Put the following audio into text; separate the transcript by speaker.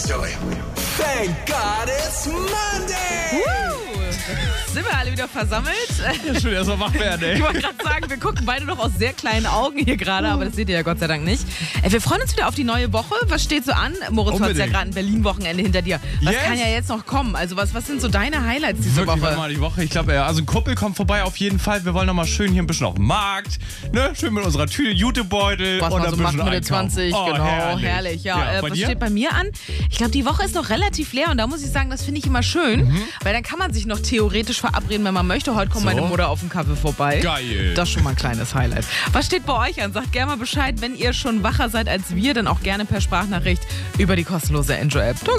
Speaker 1: Enjoy. Thank God it's Monday!
Speaker 2: Sind wir alle wieder versammelt?
Speaker 3: Ich will erst mal wach werden, ey.
Speaker 2: Ich wollte gerade sagen, wir gucken beide noch aus sehr kleinen Augen hier gerade, aber das seht ihr ja Gott sei Dank nicht. Wir freuen uns wieder auf die neue Woche. Was steht so an? Moritz, du hast ja gerade ein Berlin-Wochenende hinter dir. Was kann ja jetzt noch kommen? Also was sind so deine Highlights diese
Speaker 3: Wirklich,
Speaker 2: Woche?
Speaker 3: warte mal, die Woche. Ich glaube, also ein Kumpel kommt vorbei auf jeden Fall. Wir wollen noch mal schön hier ein bisschen auf den Markt. Ne? Schön mit unserer Tüte, Jutebeutel.
Speaker 2: Was
Speaker 3: und
Speaker 2: man
Speaker 3: ein
Speaker 2: so macht
Speaker 3: bisschen
Speaker 2: mit
Speaker 3: einkaufen.
Speaker 2: 20, genau, herrlich. Ja,
Speaker 3: bei
Speaker 2: was
Speaker 3: dir?
Speaker 2: steht bei mir an? Ich glaube, die Woche ist noch relativ leer und da muss ich sagen, das finde ich immer schön, weil dann kann man sich noch theoretisch verabreden, wenn man möchte. Heute kommt meine Mutter auf den Kaffee vorbei.
Speaker 3: Geil.
Speaker 2: Das ist schon mal ein kleines Highlight. Was steht bei euch an? Sagt gerne mal Bescheid, wenn ihr schon wacher seid als wir, dann auch gerne per Sprachnachricht über die kostenlose Enjoy-App.